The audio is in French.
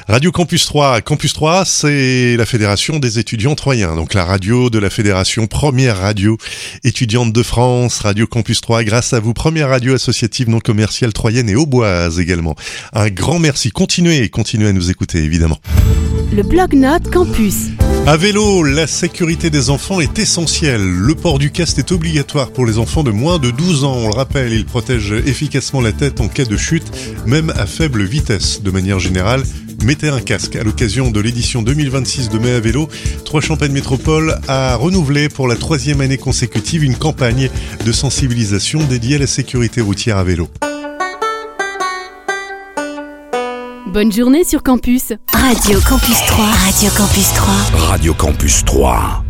Radio Campus 3. Campus 3, c'est la fédération des étudiants troyens. Donc la radio de la fédération, première radio étudiante de France, Radio Campus 3. Grâce à vous, première radio associative non commerciale troyenne et auboise également. Un grand merci. Continuez à nous écouter, évidemment. Le Blog-Notes Campus. À vélo, la sécurité des enfants est essentielle. Le port du casque est obligatoire pour les enfants de moins de 12 ans. On le rappelle, il protège efficacement la tête en cas de chute, même à faible vitesse. De manière générale, mettez un casque. À l'occasion de l'édition 2026 de Mai à vélo, Troyes-Champagne Métropole a renouvelé pour la 3e année consécutive une campagne de sensibilisation dédiée à la sécurité routière à vélo. Bonne journée sur Campus. Radio Campus 3. Radio Campus 3. Radio Campus 3.